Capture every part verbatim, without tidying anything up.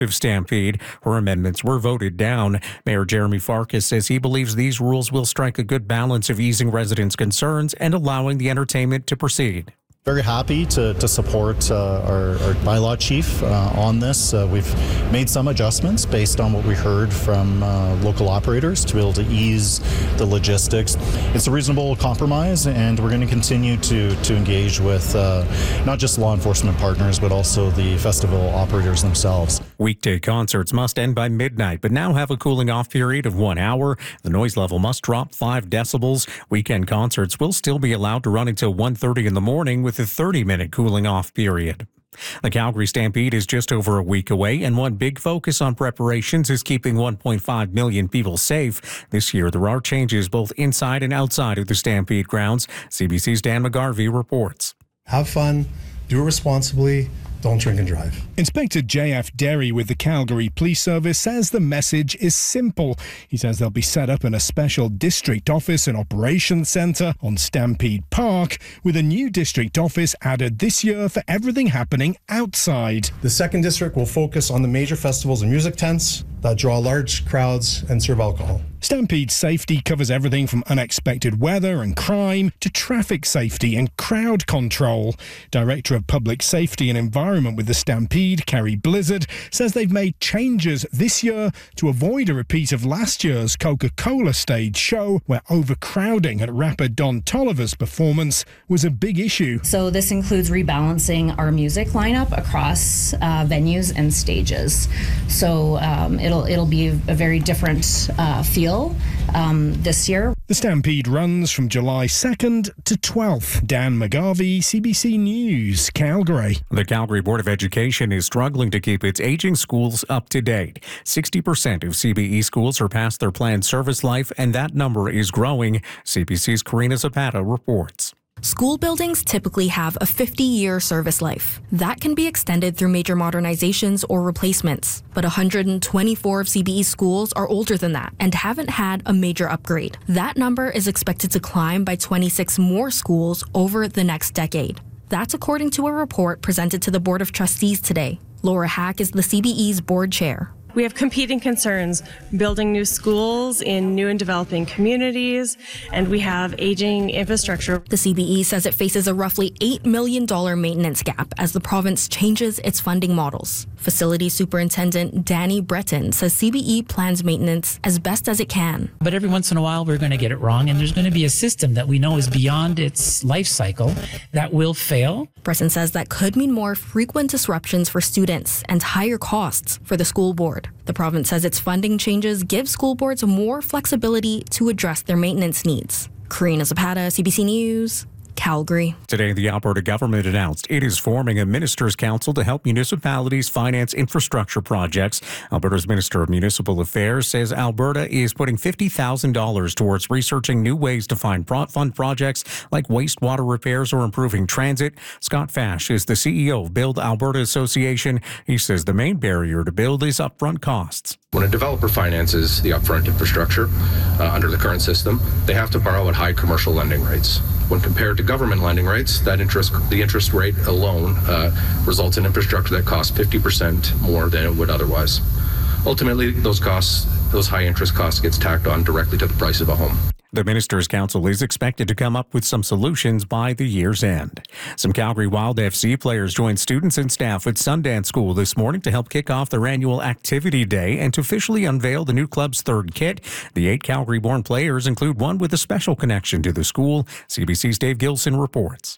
Stampede. Her amendments were voted down. Mayor Jeremy Farkas says he believes these rules will strike a good balance of easing residents' concerns and allowing the entertainment to proceed. Very happy to, to support uh, our, our bylaw chief uh, on this. Uh, we've made some adjustments based on what we heard from uh, local operators to be able to ease the logistics. It's a reasonable compromise, and we're going to continue to, to engage with uh, not just law enforcement partners, but also the festival operators themselves. Weekday concerts must end by midnight, but now have a cooling off period of one hour. The noise level must drop five decibels. Weekend concerts will still be allowed to run until one thirty in the morning with a thirty-minute cooling off period. The Calgary Stampede is just over a week away, and one big focus on preparations is keeping one point five million people safe. This year, there are changes both inside and outside of the Stampede grounds. C B C's Dan McGarvey reports. Have fun, do it responsibly. Don't drink and drive. Inspector J F Derry with the Calgary Police Service says the message is simple. He says they'll be set up in a special district office and operations centre on Stampede Park, with a new district office added this year for everything happening outside. The second district will focus on the major festivals and music tents that draw large crowds and serve alcohol. Stampede safety covers everything from unexpected weather and crime to traffic safety and crowd control. Director of Public Safety and Environment with the Stampede, Kerry Blizzard, says they've made changes this year to avoid a repeat of last year's Coca-Cola stage show, where overcrowding at rapper Don Toliver's performance was a big issue. So this includes rebalancing our music lineup across uh, venues and stages. So um, it'll it'll be a very different uh, feel Um, this year. The Stampede runs from July second to twelfth. Dan McGarvey, C B C News, Calgary. The Calgary Board of Education is struggling to keep its aging schools up to date. sixty percent of C B E schools are past their planned service life, and that number is growing. C B C's Karina Zapata reports. School buildings typically have a fifty-year service life. That can be extended through major modernizations or replacements. But one hundred twenty-four of C B E's schools are older than that and haven't had a major upgrade. That number is expected to climb by twenty-six more schools over the next decade. That's according to a report presented to the Board of Trustees today. Laura Hack is the C B E's board chair. We have competing concerns, building new schools in new and developing communities, and we have aging infrastructure. The C B E says it faces a roughly eight million dollars maintenance gap as the province changes its funding models. Facility Superintendent Danny Breton says C B E plans maintenance as best as it can. But every once in a while we're going to get it wrong, and there's going to be a system that we know is beyond its life cycle that will fail. Breton says that could mean more frequent disruptions for students and higher costs for the school board. The province says its funding changes give school boards more flexibility to address their maintenance needs. Karina Zapata, C B C News, Calgary. Today, the Alberta government announced it is forming a Ministers' Council to help municipalities finance infrastructure projects. Alberta's Minister of Municipal Affairs says Alberta is putting fifty thousand dollars towards researching new ways to find pro- fund projects like wastewater repairs or improving transit. Scott Fash is the C E O of Build Alberta Association. He says the main barrier to build is upfront costs. When a developer finances the upfront infrastructure uh, under the current system, they have to borrow at high commercial lending rates. When compared to government lending rates, that interest, the interest rate alone uh, results in infrastructure that costs fifty percent more than it would otherwise. Ultimately, those costs, those high interest costs gets tacked on directly to the price of a home. The Ministers' Council is expected to come up with some solutions by the year's end. Some Calgary Wild F C players joined students and staff at Sundance School this morning to help kick off their annual Activity Day and to officially unveil the new club's third kit. The eight Calgary-born players include one with a special connection to the school. C B C's Dave Gilson reports.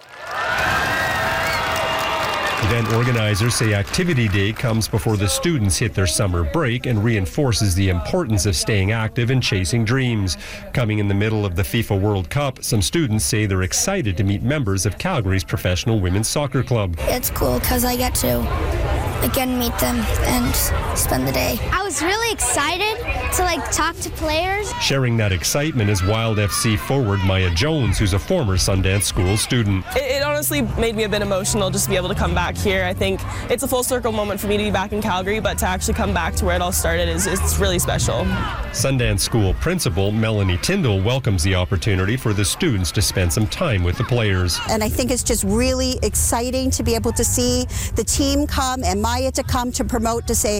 Event organizers say Activity Day comes before the students hit their summer break and reinforces the importance of staying active and chasing dreams. Coming in the middle of the FIFA World Cup, some students say they're excited to meet members of Calgary's professional women's soccer club. It's cool because I get to again meet them and spend the day. I was really excited to like talk to players. Sharing that excitement is Wild F C forward Maya Jones, who's a former Sundance School student. It, it honestly made me a bit emotional just to be able to come back here. I think it's a full circle moment for me to be back in Calgary, but to actually come back to where it all started is it's really special. Sundance School principal Melanie Tyndall welcomes the opportunity for the students to spend some time with the players. And I think it's just really exciting to be able to see the team come and Maya to come to promote, to say,